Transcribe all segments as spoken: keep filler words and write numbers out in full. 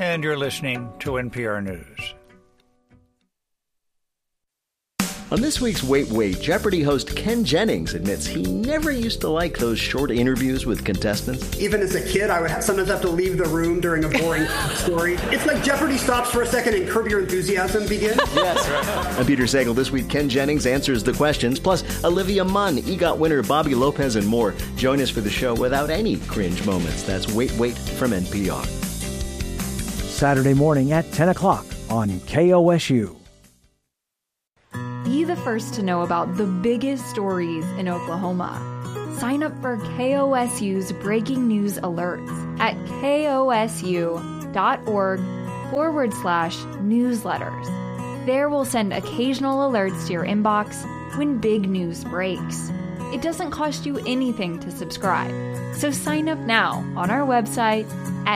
and you're listening to N P R News. On this week's Wait, Wait, Jeopardy host Ken Jennings admits he never used to like those short interviews with contestants. Even as a kid, I would have, sometimes have to leave the room during a boring story. It's like Jeopardy stops for a second and Curb Your Enthusiasm begins. Yes, right. I'm Peter Sagal. This week, Ken Jennings answers the questions, plus Olivia Munn, EGOT winner Bobby Lopez, and more. Join us for the show without any cringe moments. That's Wait, Wait from N P R. Saturday morning at ten o'clock on K O S U. Be the first to know about the biggest stories in Oklahoma. Sign up for K O S U's breaking news alerts at kosu.org forward slash newsletters. There we'll send occasional alerts to your inbox when big news breaks. It doesn't cost you anything to subscribe, so sign up now on our website at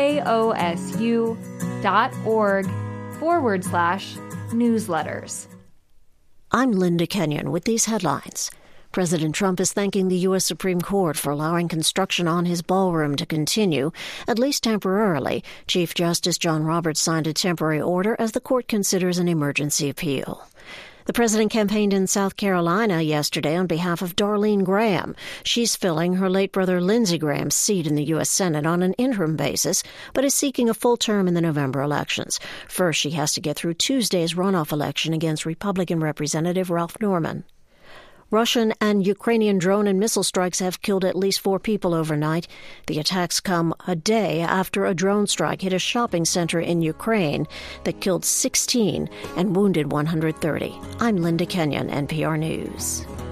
kosu.org forward slash newsletters. I'm Linda Kenyon with these headlines. President Trump is thanking the U S Supreme Court for allowing construction on his ballroom to continue, at least temporarily. Chief Justice John Roberts signed a temporary order as the court considers an emergency appeal. The president campaigned in South Carolina yesterday on behalf of Darlene Graham. She's filling her late brother Lindsey Graham's seat in the U S Senate on an interim basis, but is seeking a full term in the November elections. First, she has to get through Tuesday's runoff election against Republican Representative Ralph Norman. Russian and Ukrainian drone and missile strikes have killed at least four people overnight. The attacks come a day after a drone strike hit a shopping center in Ukraine that killed sixteen and wounded one hundred thirty. I'm Linda Kenyon, N P R News.